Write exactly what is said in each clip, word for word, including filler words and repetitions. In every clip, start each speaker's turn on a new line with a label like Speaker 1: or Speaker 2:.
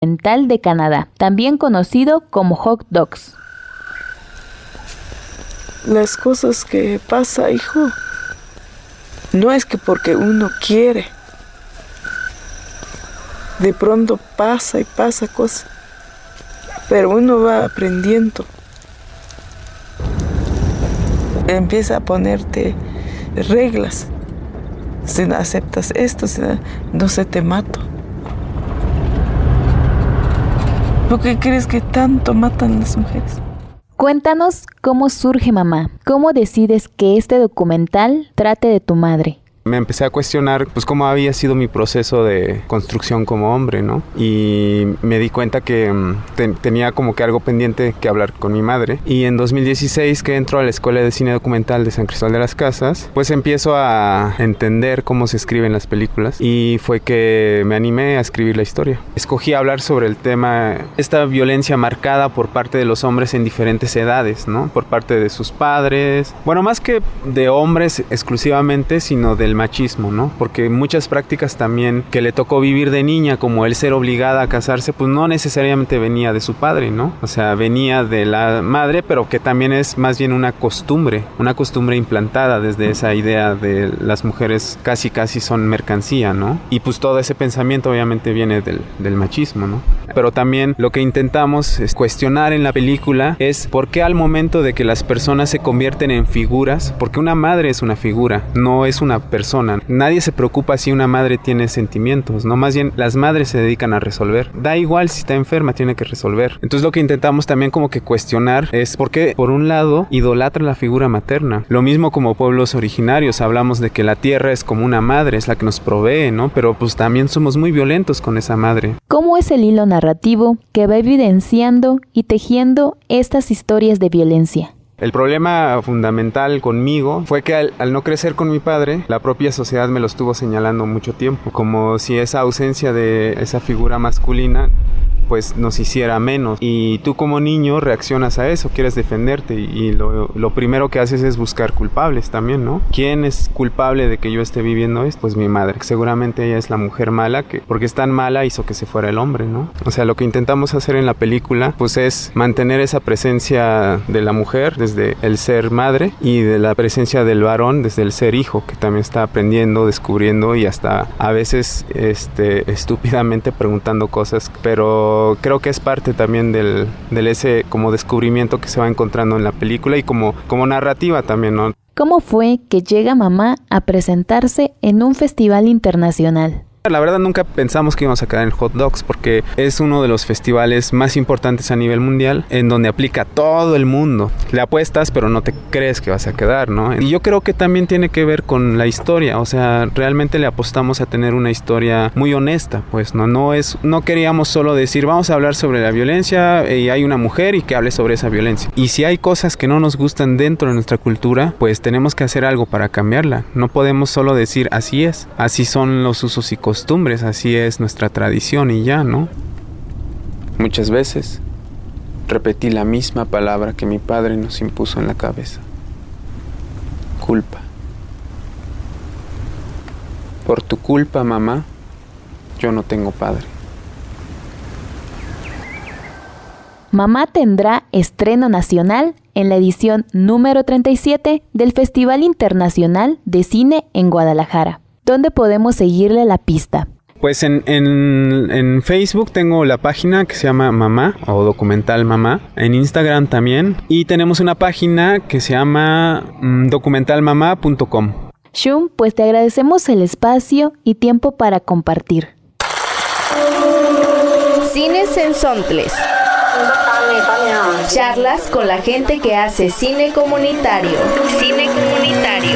Speaker 1: documental de Canadá, también conocido como Hot Dogs.
Speaker 2: Las cosas que pasa, hijo, no es que porque uno quiere. De pronto pasa y pasa cosas, pero uno va aprendiendo. Empieza a ponerte reglas. Si no aceptas esto, si no, no se te mato. ¿Por qué crees que tanto matan las mujeres?
Speaker 1: Cuéntanos cómo surge Mamá. ¿Cómo decides que este documental trate de tu madre?
Speaker 3: Me empecé a cuestionar pues cómo había sido mi proceso de construcción como hombre, ¿no? Y me di cuenta que um, te, tenía como que algo pendiente que hablar con mi madre. Y en dos mil dieciséis, que entro a la Escuela de Cine Documental de San Cristóbal de las Casas, pues empiezo a entender cómo se escriben las películas, y fue que me animé a escribir la historia. Escogí hablar sobre el tema, esta violencia marcada por parte de los hombres en diferentes edades, ¿no? Por parte de sus padres, bueno, más que de hombres exclusivamente, sino del machismo, ¿no? Porque muchas prácticas también que le tocó vivir de niña, como el ser obligada a casarse, pues no necesariamente venía de su padre, ¿no? O sea, venía de la madre, pero que también es más bien una costumbre, una costumbre implantada desde esa idea de las mujeres casi casi son mercancía, ¿no? Y pues todo ese pensamiento obviamente viene del, del machismo, ¿no? Pero también lo que intentamos es cuestionar en la película es por qué al momento de que las personas se convierten en figuras, porque una madre es una figura, no es una persona. Nadie se preocupa si una madre tiene sentimientos, no, más bien las madres se dedican a resolver. Da igual si está enferma, tiene que resolver. Entonces lo que intentamos también como que cuestionar es por qué, por un lado, idolatra la figura materna. Lo mismo como pueblos originarios, hablamos de que la tierra es como una madre, es la que nos provee, ¿no? Pero pues también somos muy violentos con esa madre.
Speaker 1: ¿Cómo es el hilo narrativo que va evidenciando y tejiendo estas historias de violencia?
Speaker 3: El problema fundamental conmigo fue que al, al no crecer con mi padre, la propia sociedad me lo estuvo señalando mucho tiempo, como si esa ausencia de esa figura masculina pues nos hiciera menos. Y tú como niño reaccionas a eso, quieres defenderte, y lo, lo primero que haces es buscar culpables también, ¿no? ¿Quién es culpable de que yo esté viviendo esto? Pues mi madre. Seguramente ella es la mujer mala, que porque es tan mala hizo que se fuera el hombre, ¿no? O sea, lo que intentamos hacer en la película pues es mantener esa presencia de la mujer desde el ser madre, y de la presencia del varón desde el ser hijo, que también está aprendiendo, descubriendo, y hasta a veces este, estúpidamente preguntando cosas, pero creo que es parte también del, del ese como descubrimiento que se va encontrando en la película, y como, como narrativa también, ¿no?
Speaker 1: ¿Cómo fue que llega Mamá a presentarse en un festival internacional?
Speaker 3: La verdad nunca pensamos que íbamos a quedar en Hot Dogs, porque es uno de los festivales más importantes a nivel mundial, en donde aplica todo el mundo. Le apuestas, pero no te crees que vas a quedar, ¿no? Y yo creo que también tiene que ver con la historia, o sea, realmente le apostamos a tener una historia muy honesta, pues, ¿no? No es, no queríamos solo decir, vamos a hablar sobre la violencia y hay una mujer y que hable sobre esa violencia. Y si hay cosas que no nos gustan dentro de nuestra cultura, pues tenemos que hacer algo para cambiarla. No podemos solo decir, así es, así son los usos y costumbres. costumbres, así es nuestra tradición y ya, ¿no? Muchas veces repetí la misma palabra que mi padre nos impuso en la cabeza. Culpa. Por tu culpa, mamá, yo no tengo padre.
Speaker 1: Mamá tendrá estreno nacional en la edición número treinta y siete del Festival Internacional de Cine en Guadalajara. ¿Dónde podemos seguirle la pista?
Speaker 3: Pues en, en, en Facebook tengo la página que se llama Mamá o Documental Mamá. En Instagram también. Y tenemos una página que se llama um, documental mamá punto com.
Speaker 1: Shum, pues te agradecemos el espacio y tiempo para compartir.
Speaker 4: Cine Sensontles. Charlas con la gente que hace cine comunitario. Cine comunitario.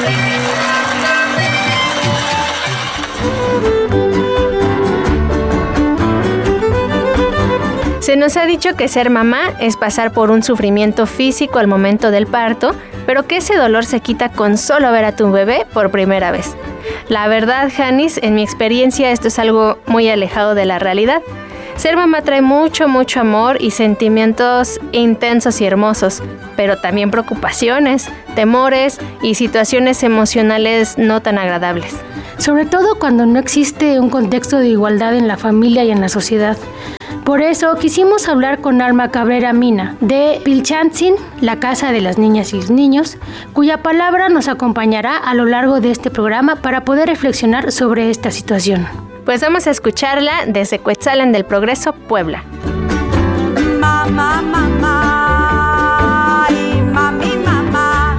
Speaker 5: Se nos ha dicho que ser mamá es pasar por un sufrimiento físico al momento del parto, pero que ese dolor se quita con solo ver a tu bebé por primera vez. La verdad, Janis, en mi experiencia esto es algo muy alejado de la realidad. Ser mamá trae mucho, mucho amor y sentimientos intensos y hermosos, pero también preocupaciones, temores y situaciones emocionales no tan agradables.
Speaker 6: sobre todo cuando no existe un contexto de igualdad en la familia y en la sociedad. Por eso quisimos hablar con Alma Cabrera Mina, de Pilchantzin, la Casa de las Niñas y los Niños, cuya palabra nos acompañará a lo largo de este programa para poder reflexionar sobre esta situación.
Speaker 5: Pues vamos a escucharla desde Cuetzalan del Progreso, Puebla.
Speaker 7: Mamá, mamá, ay, mami, mamá,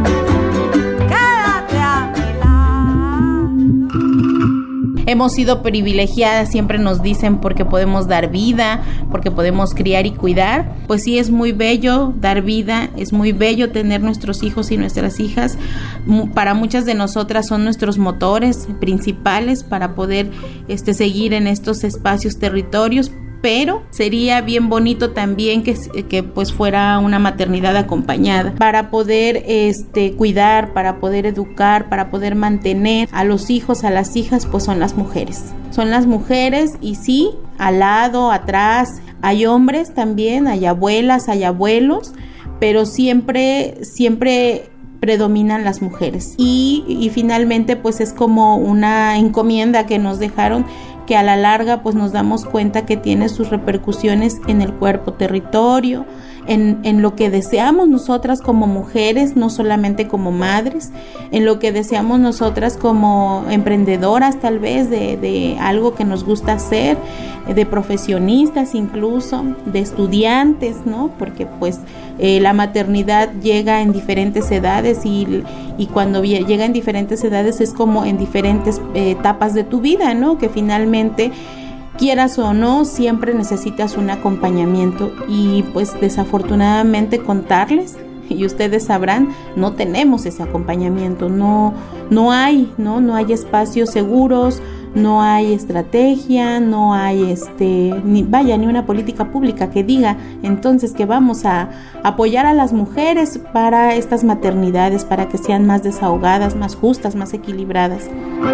Speaker 7: quédate a mi lado.
Speaker 8: Hemos sido privilegiadas, siempre nos dicen, porque podemos dar vida, porque podemos criar y cuidar. Pues sí, es muy bello dar vida, es muy bello tener nuestros hijos y nuestras hijas. Para muchas de nosotras son nuestros motores principales para poder este, seguir en estos espacios, territorios. Pero sería bien bonito también que, que pues fuera una maternidad acompañada para poder este, cuidar, para poder educar, para poder mantener a los hijos, a las hijas, pues son las mujeres. Son las mujeres y sí, al lado, atrás, hay hombres también, hay abuelas, hay abuelos, pero siempre, siempre predominan las mujeres. Y, y finalmente pues es como una encomienda que nos dejaron, que a la larga pues nos damos cuenta que tiene sus repercusiones en el cuerpo territorio, en, en lo que deseamos nosotras como mujeres, no solamente como madres, en lo que deseamos nosotras como emprendedoras tal vez de, de algo que nos gusta hacer, de profesionistas incluso, de estudiantes, ¿no? Porque pues eh, la maternidad llega en diferentes edades y, y cuando llega en diferentes edades es como en diferentes eh, etapas de tu vida, ¿no? Que finalmente, quieras o no, siempre necesitas un acompañamiento y pues desafortunadamente contarles, y ustedes sabrán, no tenemos ese acompañamiento, no, no hay, ¿no? No hay espacios seguros, no hay estrategia, no hay este, ni vaya, ni una política pública que diga entonces que vamos a apoyar a las mujeres para estas maternidades, para que sean más desahogadas, más justas, más equilibradas.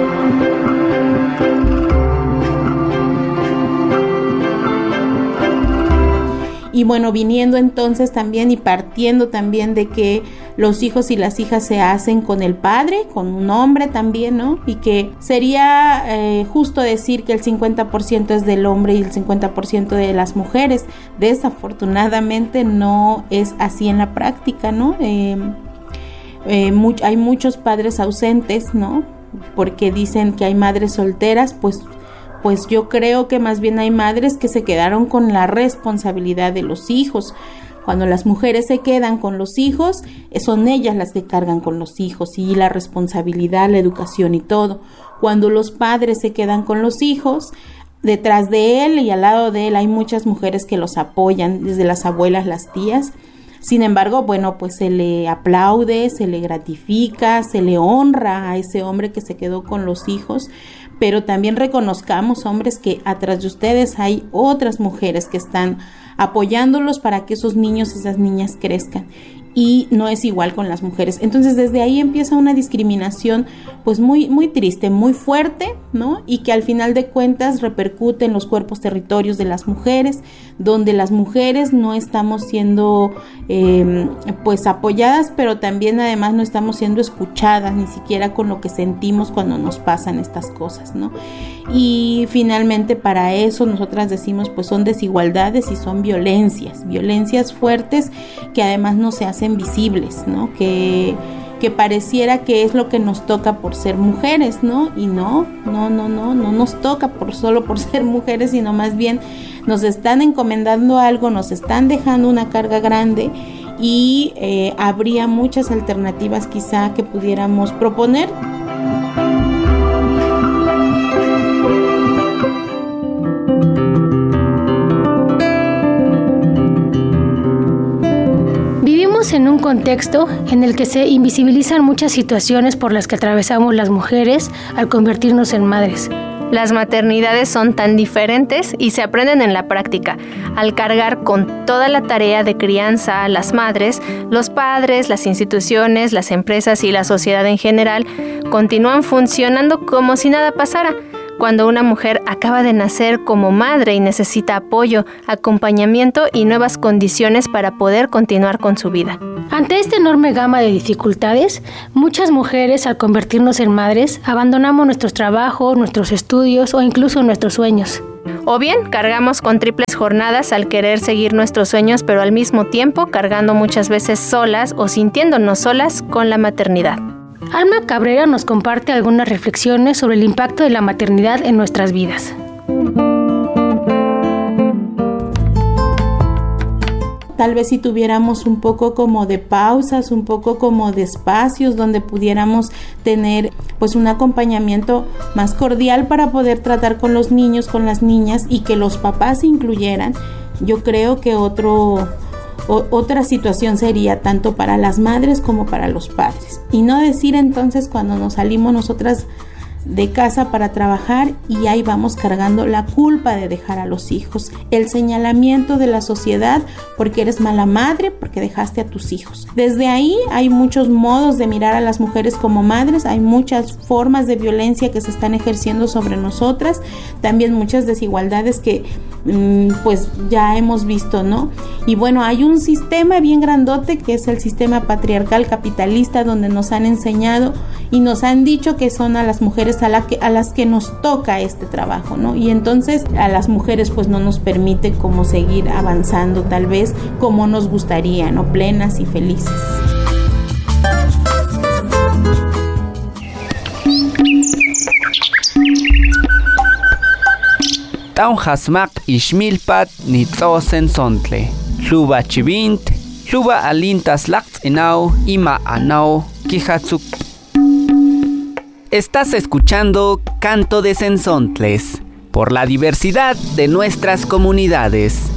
Speaker 8: Y bueno, viniendo entonces también y partiendo también de que los hijos y las hijas se hacen con el padre, con un hombre también, ¿no? Y que sería eh, justo decir que el cincuenta por ciento es del hombre y el cincuenta por ciento de las mujeres. Desafortunadamente no es así en la práctica, ¿no? Eh, eh, much- hay muchos padres ausentes, ¿no? Porque dicen que hay madres solteras, pues pues yo creo que más bien hay madres que se quedaron con la responsabilidad de los hijos. Cuando las mujeres se quedan con los hijos, son ellas las que cargan con los hijos y la responsabilidad, la educación y todo. Cuando los padres se quedan con los hijos, detrás de él y al lado de él hay muchas mujeres que los apoyan, desde las abuelas, las tías. Sin embargo, bueno, pues se le aplaude, se le gratifica, se le honra a ese hombre que se quedó con los hijos, pero también reconozcamos, hombres, que atrás de ustedes hay otras mujeres que están apoyándolos para que esos niños, esas niñas crezcan. Y no es igual con las mujeres. Entonces desde ahí empieza una discriminación pues muy, muy triste, muy fuerte, ¿no? Y que al final de cuentas repercute en los cuerpos territorios de las mujeres, donde las mujeres no estamos siendo eh, pues apoyadas, pero también además no estamos siendo escuchadas, ni siquiera con lo que sentimos cuando nos pasan estas cosas, ¿no? Y finalmente para eso nosotras decimos pues son desigualdades y son violencias, violencias fuertes que además no se hacen visibles, ¿no? Que, que pareciera que es lo que nos toca por ser mujeres, ¿no? Y no, no, no, no, no nos toca por solo por ser mujeres, sino más bien nos están encomendando algo, nos están dejando una carga grande y eh, habría muchas alternativas quizá que pudiéramos proponer.
Speaker 6: En un contexto en el que se invisibilizan muchas situaciones por las que atravesamos las mujeres al convertirnos en madres.
Speaker 5: Las maternidades son tan diferentes y se aprenden en la práctica. Al cargar con toda la tarea de crianza a las madres, los padres, las instituciones, las empresas y la sociedad en general continúan funcionando como si nada pasara, cuando una mujer acaba de nacer como madre y necesita apoyo, acompañamiento y nuevas condiciones para poder continuar con su vida.
Speaker 6: Ante esta enorme gama de dificultades, muchas mujeres al convertirnos en madres abandonamos nuestros trabajos, nuestros estudios o incluso nuestros sueños.
Speaker 5: O bien cargamos con triples jornadas al querer seguir nuestros sueños, pero al mismo tiempo cargando muchas veces solas o sintiéndonos solas con la maternidad.
Speaker 6: Alma Cabrera nos comparte algunas reflexiones sobre el impacto de la maternidad en nuestras vidas.
Speaker 8: Tal vez si tuviéramos un poco como de pausas, un poco como de espacios donde pudiéramos tener pues un acompañamiento más cordial para poder tratar con los niños, con las niñas y que los papás se incluyeran, yo creo que otro, o, otra situación sería tanto para las madres como para los padres. Y no decir entonces cuando nos salimos nosotras de casa para trabajar y ahí vamos cargando la culpa de dejar a los hijos, el señalamiento de la sociedad porque eres mala madre, porque dejaste a tus hijos. Desde ahí hay muchos modos de mirar a las mujeres como madres, hay muchas formas de violencia que se están ejerciendo sobre nosotras, también muchas desigualdades que mmm, pues ya hemos visto, ¿no? Y bueno, hay un sistema bien grandote que es el sistema patriarcal capitalista donde nos han enseñado y nos han dicho que son a las mujeres a, la que, a las que nos toca este trabajo, ¿no? Y entonces a las mujeres pues no nos permite como seguir avanzando tal vez como nos gustaría, ¿no? Plenas y felices.
Speaker 9: Taun hasmak ishmilpat nitzosen sontle. Luba chivint, luba alintas lakt enau, ima anau, kihatsuk. Estás escuchando Canto de Sensontles, por la diversidad de nuestras comunidades.